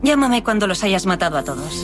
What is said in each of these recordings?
Llámame cuando los hayas matado a todos.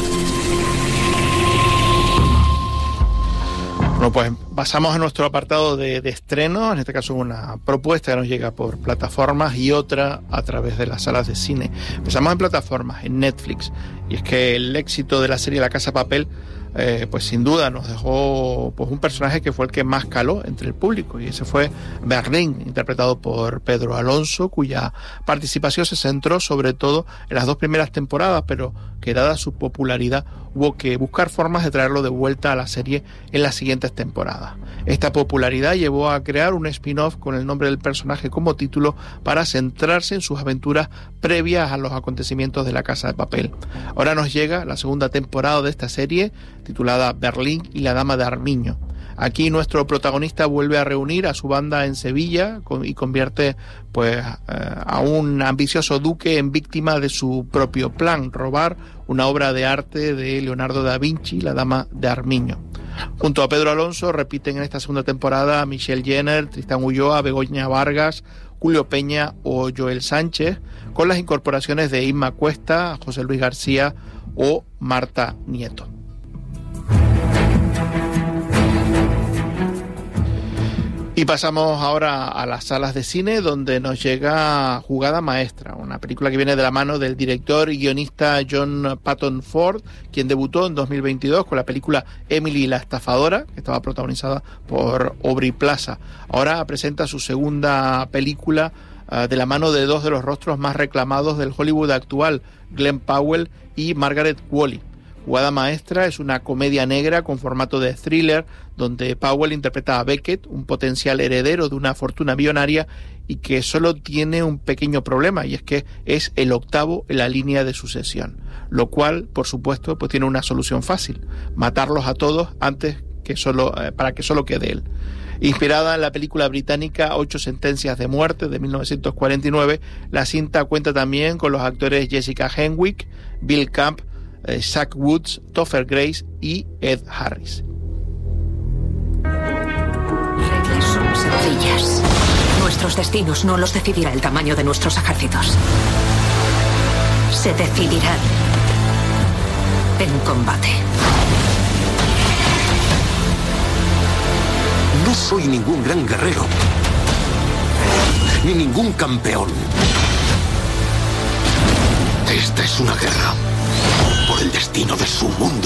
Bueno, pues pasamos a nuestro apartado de estreno, en este caso una propuesta que nos llega por plataformas y otra a través de las salas de cine. Empezamos en plataformas, en Netflix, y es que el éxito de la serie La Casa de Papel pues sin duda nos dejó pues un personaje que fue el que más caló entre el público, y ese fue Berlín, interpretado por Pedro Alonso, cuya participación se centró sobre todo en las 2 primeras temporadas, pero que dada su popularidad hubo que buscar formas de traerlo de vuelta a la serie en las siguientes temporadas. Esta popularidad llevó a crear un spin-off con el nombre del personaje como título para centrarse en sus aventuras previas a los acontecimientos de La Casa de Papel. Ahora nos llega la segunda temporada de esta serie, titulada Berlín y la Dama de Armiño. Aquí nuestro protagonista vuelve a reunir a su banda en Sevilla y convierte pues a un ambicioso duque en víctima de su propio plan, robar una obra de arte de Leonardo da Vinci, La Dama de Armiño. Junto a Pedro Alonso repiten en esta segunda temporada Michelle Jenner, Tristán Ulloa, Begoña Vargas, Julio Peña o Joel Sánchez, con las incorporaciones de Inma Cuesta, José Luis García o Marta Nieto. Y pasamos ahora a las salas de cine, donde nos llega Jugada Maestra, una película que viene de la mano del director y guionista John Patton Ford, quien debutó en 2022 con la película Emily la estafadora, que estaba protagonizada por Aubrey Plaza. Ahora presenta su segunda película de la mano de 2 de los rostros más reclamados del Hollywood actual, Glenn Powell y Margaret Qualley. Jugada Maestra es una comedia negra con formato de thriller, donde Powell interpreta a Beckett, un potencial heredero de una fortuna millonaria y que solo tiene un pequeño problema, y es que es el 8º en la línea de sucesión, lo cual, por supuesto, pues tiene una solución fácil: matarlos a todos antes que para que solo quede él. Inspirada en la película británica 8 sentencias de muerte de 1949, la cinta cuenta también con los actores Jessica Henwick, Bill Camp, Zach Woods, Topher Grace y Ed Harris. Reglas son sencillas. Nuestros destinos no los decidirá el tamaño de nuestros ejércitos. Se decidirán en combate. No soy ningún gran guerrero, ni ningún campeón. Esta es una guerra por el destino de su mundo.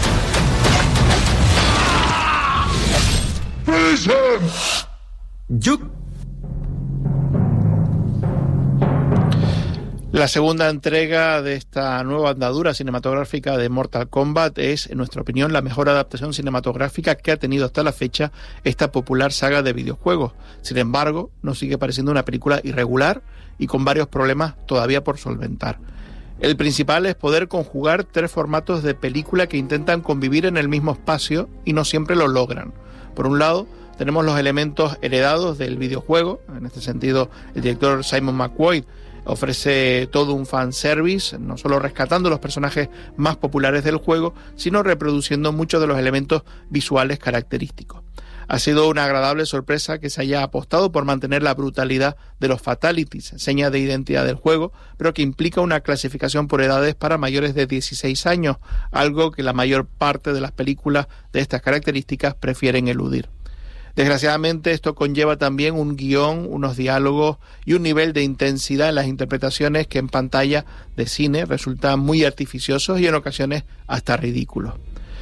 La segunda entrega de esta nueva andadura cinematográfica de Mortal Kombat es, en nuestra opinión, la mejor adaptación cinematográfica que ha tenido hasta la fecha esta popular saga de videojuegos. Sin embargo, nos sigue pareciendo una película irregular y con varios problemas todavía por solventar. El principal es poder conjugar 3 formatos de película que intentan convivir en el mismo espacio y no siempre lo logran. Por un lado, tenemos los elementos heredados del videojuego. En este sentido, el director Simon McQuoid ofrece todo un fanservice, no solo rescatando los personajes más populares del juego, sino reproduciendo muchos de los elementos visuales característicos. Ha sido una agradable sorpresa que se haya apostado por mantener la brutalidad de los fatalities, seña de identidad del juego, pero que implica una clasificación por edades para mayores de 16 años, algo que la mayor parte de las películas de estas características prefieren eludir. Desgraciadamente, esto conlleva también un guión, unos diálogos y un nivel de intensidad en las interpretaciones que en pantalla de cine resultan muy artificiosos y en ocasiones hasta ridículos.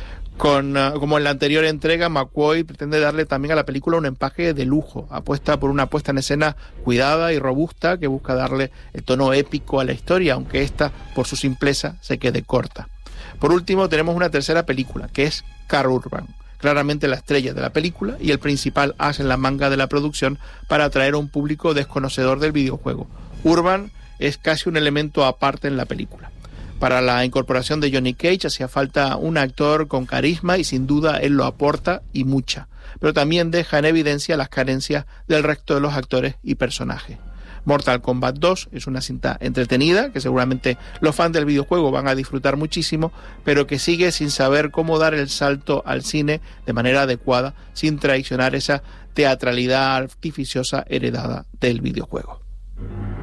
Como en la anterior entrega, McQuoid pretende darle también a la película un empaque de lujo. Apuesta por una puesta en escena cuidada y robusta que busca darle el tono épico a la historia, aunque esta, por su simpleza, se quede corta. Por último, tenemos una tercera película, que es Karl Urban, claramente la estrella de la película y el principal as en la manga de la producción para atraer a un público desconocedor del videojuego. Urban es casi un elemento aparte en la película. Para la incorporación de Johnny Cage hacía falta un actor con carisma y sin duda él lo aporta y mucha, pero también deja en evidencia las carencias del resto de los actores y personajes. Mortal Kombat 2 es una cinta entretenida que seguramente los fans del videojuego van a disfrutar muchísimo, pero que sigue sin saber cómo dar el salto al cine de manera adecuada sin traicionar esa teatralidad artificiosa heredada del videojuego.